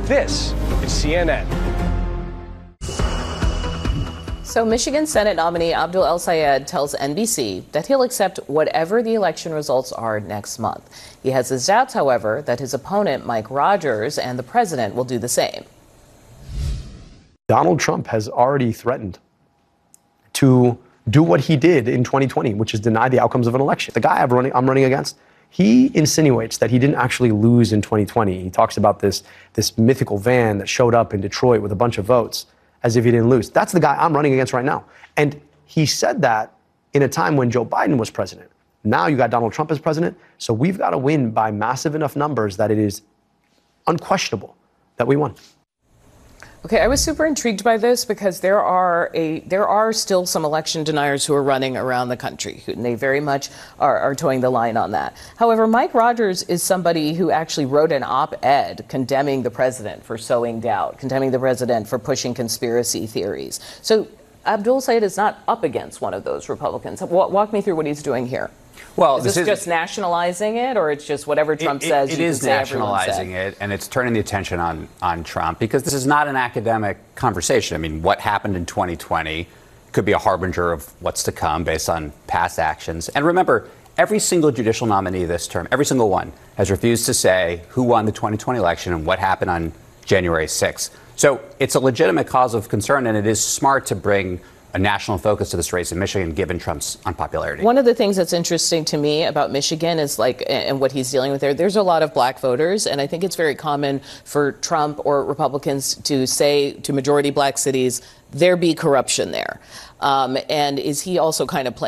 This is CNN. So Michigan Senate nominee Abdul El-Sayed tells NBC that he'll accept whatever the election results are next month. He has his doubts, however, that his opponent, Mike Rogers, and the president will do the same. Donald Trump has already threatened to do what he did in 2020, which is deny the outcomes of an election. The guy I'm running against, he insinuates that he didn't actually lose in 2020. He talks about this mythical van that showed up in Detroit with a bunch of votes as if he didn't lose. That's the guy I'm running against right now. And he said that in a time when Joe Biden was president. Now you got Donald Trump as president. So we've got to win by massive enough numbers that it is unquestionable that we won. Okay, I was super intrigued by this because there are still some election deniers who are running around the country, and they very much are towing the line on that. However, Mike Rogers is somebody who actually wrote an op-ed condemning the president for sowing doubt, condemning the president for pushing conspiracy theories. So Abdul Sayed is not up against one of those Republicans. Walk me through what he's doing here. Well, is this just nationalizing it, or it's just whatever Trump says? It is nationalizing it, and it's turning the attention on Trump, because this is not an academic conversation. I mean, what happened in 2020 could be a harbinger of what's to come based on past actions. And remember, every single judicial nominee this term, every single one, has refused to say who won the 2020 election and what happened on January 6th. So it's a legitimate cause of concern, and it is smart to bring a national focus to this race in Michigan, given Trump's unpopularity. One of the things that's interesting to me about Michigan is and what he's dealing with there's a lot of black voters. And I think it's very common for Trump or Republicans to say to majority black cities, there be corruption there. And is he also kind of playing